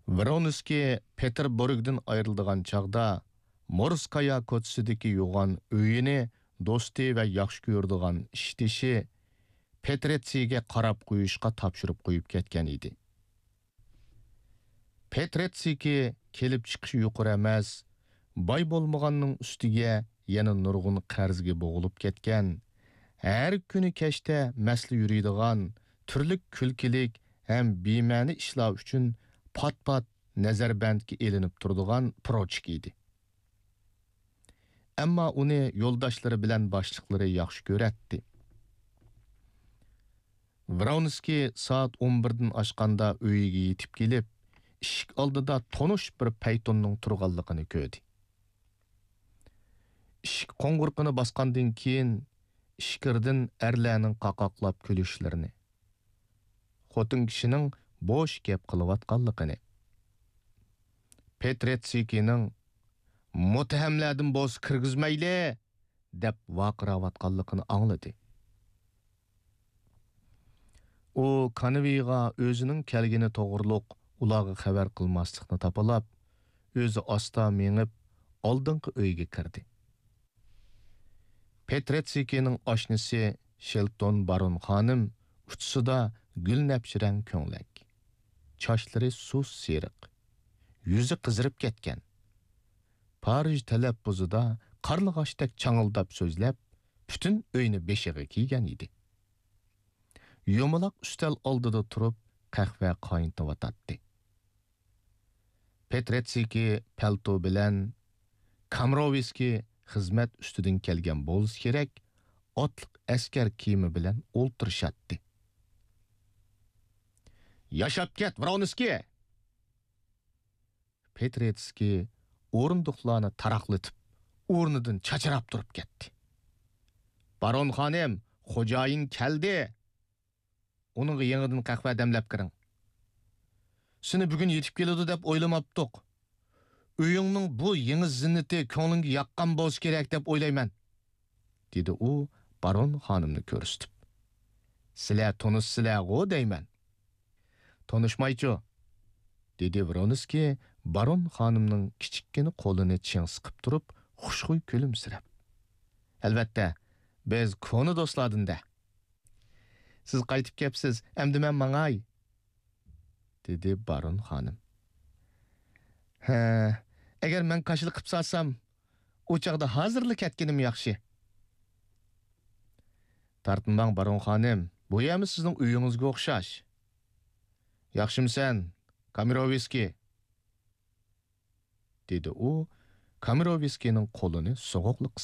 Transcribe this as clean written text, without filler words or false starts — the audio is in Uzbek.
Вронский Петербургдан айрылдыған чағда Morskaya ko'chasidagi yo'g'on uyini do'sti va yaxshi ko'rdigan ishtishi Petretsiga qarab qo'yishga topshirib qo'yib ketgan edi. Petretsiki kelib chiqishi yuqori emas, boy bo'lmaganning ustiga yana nurg'un qarzga bo'g'ilib ketgan, har kuni kechda masli yuradigan, turli kulkilik ham bema'ni ishlar uchun pat-pat nazarbandga elinib turadigan prochik edi. Ammo uni yo'ldoshlari bilan boshliqlari yaxshi ko'ratdi. Vronskiy soat 11 dan oshganda uyiga yetib kelib, eshik oldida tonish bir paytonning turganligini ko'rdi. Eshik qo'ng'irqini bosgandan keyin ishkirdan erlarning qaqoqlab kulishlarini, xotin kishining bo'sh gap qilayotganligini, Petretsikining "Mutahamlardan bo'z kirgizmayli" deb vaqirayotganligini angladi. U Kanviga o'zining kelgini to'g'riliq ularga xabar qilmaslikni topalab, o'zi asta mengib oldingi uyga kirdi. Petretsikining oshnasi Shelton Baron xonim uchsida gulnapshirang ko'nglak, chochlari sus seriq, yuzi qizirib ketgan. Parij talaffuzida qarlig'ashdak chang'ildab so'zlab, butun uyni beshig'i kiygan edi. Yumaloq ustal oldida turib, qahva qaynatayotdi. Petretsiki palto bilan Kamroviski xizmat ustidan kelgan bo'lsa kerak, otliq askar kiyimi bilan o'ltirishatdi. "Yashab ket, Vronskiy!" Petretski o'rindiqlarni taraqlatib, o'rnidan chachirab turib ketdi. "Baron xonim, xo'jayin keldi. Uning yangidan qahva damlab kiring. Seni bugun yetib keladi deb o'ylamabdik. Uyingning bu yangi zinnati ko'nglingga yoqqan bo'lsa kerak deb o'ylayman", dedi u baron xonimni ko'rsatib. "Sizlar tanishsizlar-ku deyman." "Tanishmaychi", dedi Vronskiy baron xonimning kichikkina qo'lini ching siqib turib, xushxuy kulimsirab. "Albatta, biz koni do'stlardan-da. Siz qaytib kelibsiz, endi men mangay", dedi baron xonim. "Ha, agar men qarshilik qilib salsam, o chaqda hozirlik ketganim yaxshi." "Tartinmang baron xonim, bu ham sizning uyingizga o'xshash. Yaxshimisan, Kamiroviski?" dedi u Kamiroviskining qo'lini so'g'uqliq